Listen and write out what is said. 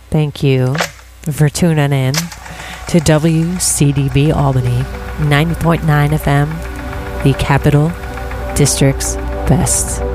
Thank you for tuning in to WCDB Albany 90.9 FM, the Capital District's best.